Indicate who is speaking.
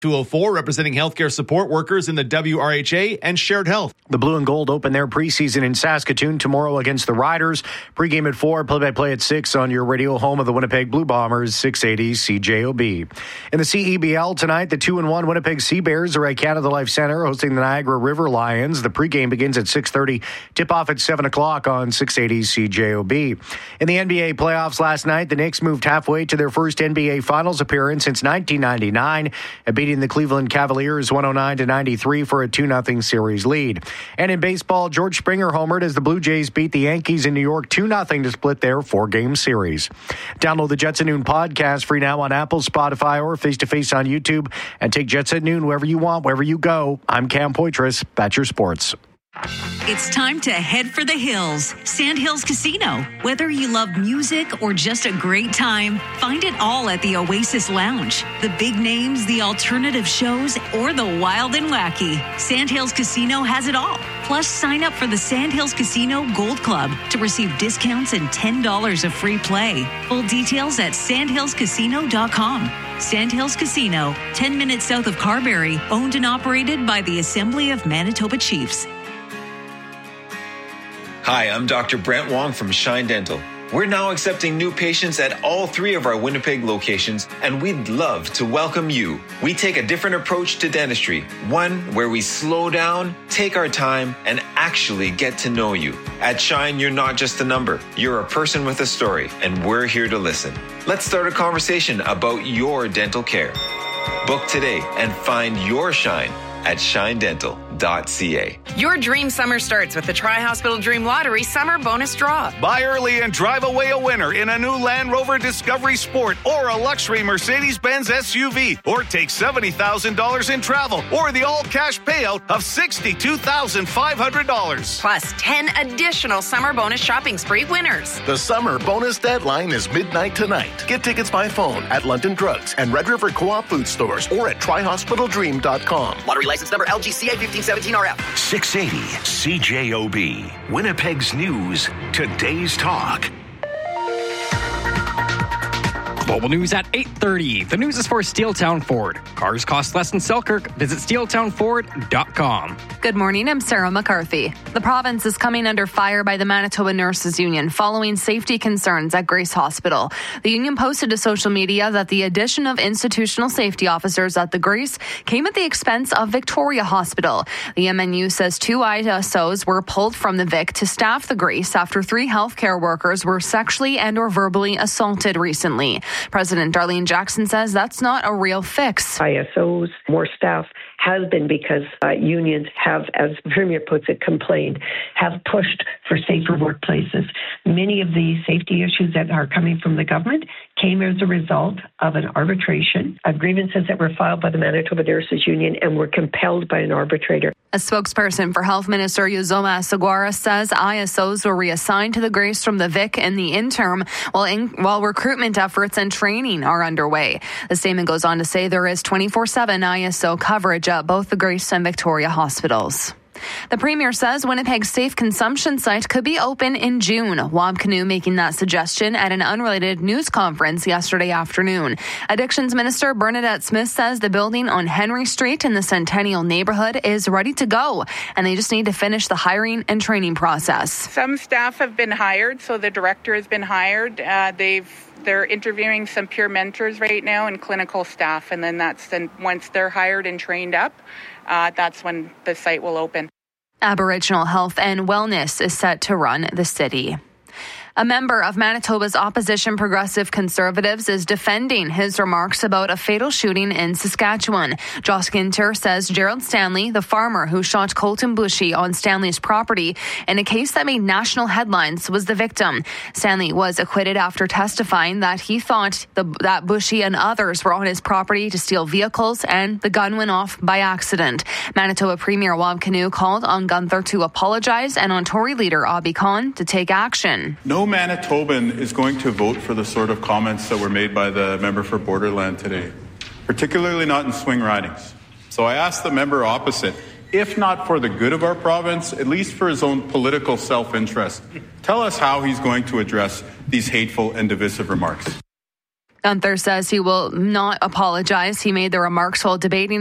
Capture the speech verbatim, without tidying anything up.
Speaker 1: two oh four, representing healthcare support workers in the W R H A and Shared Health.
Speaker 2: The Blue and Gold open their preseason in Saskatoon tomorrow against the Riders. Pre-game at four, play-by-play at six on your radio home of the Winnipeg Blue Bombers, six eighty C J O B. In the C E B L tonight, the two and one Winnipeg Sea Bears are at Canada Life Centre hosting the Niagara River Lions. The pre-game begins at six thirty, tip-off at seven o'clock on six eighty C J O B. In the N B A playoffs last night, the Knicks moved halfway to their first N B A Finals appearance since nineteen ninety-nine, beating the Cleveland Cavaliers one oh nine to ninety-three for a two nothing series lead. And in baseball, George Springer homered as the Blue Jays beat the Yankees in New York two nothing to split their four-game series. Download the Jets at Noon podcast free now on Apple, Spotify, or face-to-face on YouTube. And take Jets at Noon wherever you want, wherever you go. I'm Cam Poitras. That's your sports.
Speaker 3: It's time to head for the hills. Sandhills Casino. Whether you love music or just a great time, find it all at the Oasis Lounge. The big names, the alternative shows, or the wild and wacky. Sandhills Casino has it all. Plus, sign up for the Sandhills Casino Gold Club to receive discounts and ten dollars of free play. Full details at sandhills casino dot com. Sandhills Casino, ten minutes south of Carberry, owned and operated by the Assembly of Manitoba Chiefs.
Speaker 4: Hi, I'm Doctor Brent Wong from Shine Dental. We're now accepting new patients at all three of our Winnipeg locations, and we'd love to welcome you. We take a different approach to dentistry, one where we slow down, take our time, and actually get to know you. At Shine, you're not just a number. You're a person with a story, and we're here to listen. Let's start a conversation about your dental care. Book today and find your Shine at shine dental dot c a.
Speaker 5: Your dream summer starts with the Tri-Hospital Dream Lottery Summer Bonus Draw.
Speaker 6: Buy early and drive away a winner in a new Land Rover Discovery Sport or a luxury Mercedes-Benz S U V, or take seventy thousand dollars in travel or the all-cash payout of sixty-two thousand five hundred dollars.
Speaker 5: Plus ten additional summer bonus shopping spree winners.
Speaker 7: The summer bonus deadline is midnight tonight. Get tickets by phone at London Drugs and Red River Co-op food stores or at tri hospital dream dot com.
Speaker 8: Lottery license number L G C A fifteen seventeen R F.
Speaker 9: six eighty C J O B. Winnipeg's News. Today's Talk.
Speaker 10: Global news at eight thirty. The news is for Steeltown Ford. Cars cost less than Selkirk. Visit steel town ford dot com.
Speaker 11: Good morning, I'm Sarah McCarthy. The province is coming under fire by the Manitoba Nurses Union following safety concerns at Grace Hospital. The union posted to social media that the addition of institutional safety officers at the Grace came at the expense of Victoria Hospital. The M N U says two I S Os were pulled from the Vic to staff the Grace after three healthcare workers were sexually and or verbally assaulted recently. President Darlene Jackson says that's not a real fix.
Speaker 12: I S Os, more staff, has been because uh, unions have, as the Premier puts it, complained, have pushed for safer workplaces. Many of the safety issues that are coming from the government came as a result of an arbitration, uh, grievances that were filed by the Manitoba Nurses Union and were compelled by an arbitrator.
Speaker 11: A spokesperson for Health Minister Uzoma Asagwara says I S Os were reassigned to the Grace from the Vic in the interim while, in, while recruitment efforts and training are underway. The statement goes on to say there is twenty-four seven I S O coverage at both the Grace and Victoria hospitals. The Premier says Winnipeg's safe consumption site could be open in June. Wabkanu making that suggestion at an unrelated news conference yesterday afternoon. Addictions Minister Bernadette Smith says the building on Henry Street in the Centennial neighborhood is ready to go, and they just need to finish the hiring and training process.
Speaker 13: Some staff have been hired, so the director has been hired. Uh, they've They're interviewing some peer mentors right now and clinical staff, and then that's then once they're hired and trained up, uh, that's when the site will open.
Speaker 11: Aboriginal Health and Wellness is set to run the city. A member of Manitoba's opposition Progressive Conservatives is defending his remarks about a fatal shooting in Saskatchewan. Josh Ginter says Gerald Stanley, the farmer who shot Colton Bushy on Stanley's property in a case that made national headlines, was the victim. Stanley was acquitted after testifying that he thought the, that Bushy and others were on his property to steal vehicles and the gun went off by accident. Manitoba Premier Wabkanu called on Gunther to apologize and on Tory leader Abi Khan to take action.
Speaker 14: No Manitoban is going to vote for the sort of comments that were made by the member for Borderland today, particularly not in swing ridings. So I asked the member opposite, if not for the good of our province, at least for his own political self-interest, tell us how he's going to address these hateful and divisive remarks.
Speaker 11: Gunther says he will not apologize. He made the remarks while debating